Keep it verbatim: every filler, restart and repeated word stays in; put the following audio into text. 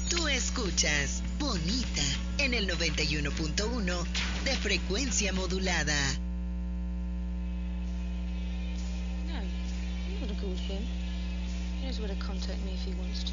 Tú escuchas Bonita en el noventa y uno punto uno de frecuencia modulada. No, I'm not a called him. He knows where to contact me if he wants to.